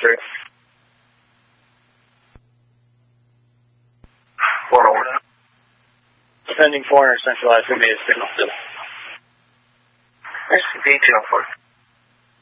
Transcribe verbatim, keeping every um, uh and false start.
three. One over. Sending four hundred centralized, give me a signal. There's detail for it.